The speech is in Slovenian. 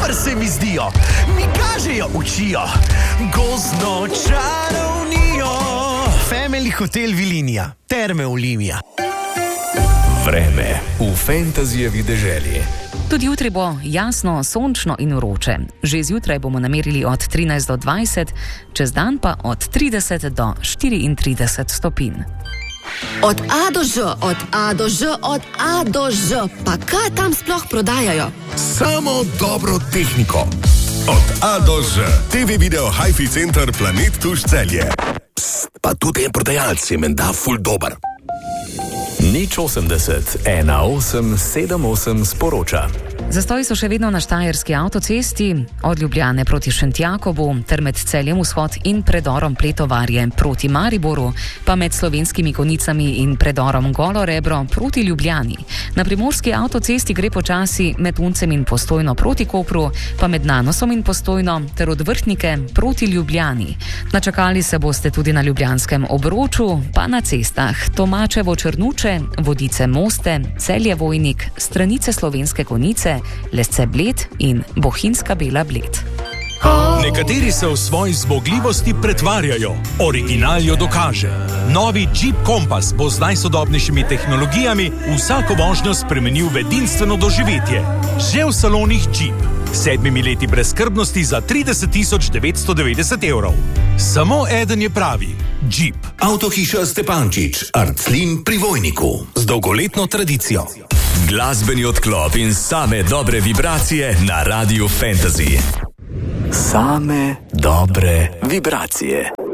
super se mi zdijo, mi kažejo, učijo, gozdno čarovnijo. Family Hotel Vilinija, Terme Olimia. Vreme v Fantasyjevi deželi. Tudi jutri bo jasno, sončno in vroče. Že zjutraj bomo namerili od 13 do 20, čez dan pa od 30 do 34 stopinj. Od A do Ž, od A do Ž, od A do Ž. Pa kaj tam sploh prodajajo? Samo dobro tehniko. Od A do Ž. TV Video Hi-Fi Center Planet Tuš Celje. Psst, pa tudi en prodajalec je menda ful dober. Nič 80 18 78 sporoča. Zastoji so še vedno na Štajerski avtocesti, od Ljubljane proti Šentjakobu, ter med Celjem vzhod in predorom Pletovarje proti Mariboru, pa med Slovenskimi Konjicami in predorom Golo Rebro proti Ljubljani. Na Primorski avtocesti gre počasi med Uncem in Postojno proti Kopru, pa med Nanosom in Postojno ter od Vrhnike proti Ljubljani. Načakali se boste tudi na Ljubljanskem obroču, pa na cestah Tomačevo Črnuče, Vodice Moste, Celje Vojnik, Stranice Slovenske Konjice, Lesce Bled in Bohinjska Bela Bled. Nekateri se v svoji zmogljivosti pretvarjajo, original jo dokaže. Novi Jeep Compass bo z najsodobnejšimi tehnologijami vsako vožnjo spremenil v edinstveno doživetje. Že v salonih Jeep. 7 leti brezskrbnosti za 30 990 evrov. Samo eden je pravi. Jeep. Avtohiša Stepančič, Arclin pri Vojniku. Z dolgoletno tradicijo. Glasbeni odklop in same dobre vibracije na Radiu Fantasy. Same dobre vibracije.